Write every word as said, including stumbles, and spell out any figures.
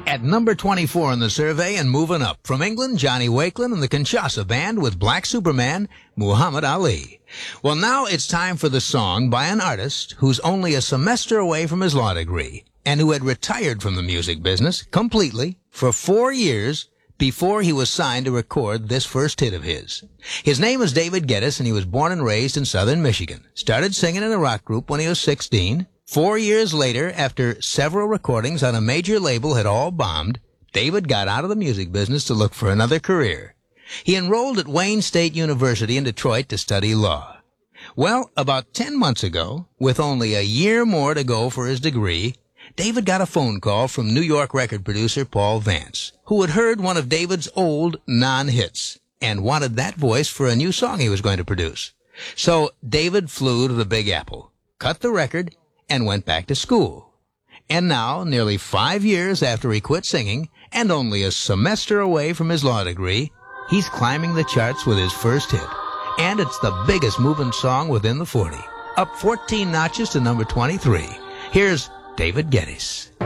At number twenty-four in the survey and moving up, from England, Johnny Wakelin and the Kinshasa Band with Black Superman, Muhammad Ali. Well, now it's time for the song by an artist who's only a semester away from his law degree and who had retired from the music business completely for four years before he was signed to record this first hit of his. His name is David Geddes, and he was born and raised in southern Michigan. Started singing in a rock group when he was sixteen. Four years later, after several recordings on a major label had all bombed, David got out of the music business to look for another career. He enrolled at Wayne State University in Detroit to study law. Well, about ten months ago, with only a year more to go for his degree, David got a phone call from New York record producer Paul Vance, who had heard one of David's old non-hits and wanted that voice for a new song he was going to produce. So David flew to the Big Apple, cut the record, and went back to school. And now, nearly five years after he quit singing, and only a semester away from his law degree, he's climbing the charts with his first hit. And it's the biggest moving song within the forty. Up fourteen notches to number twenty-three. Here's David Geddes.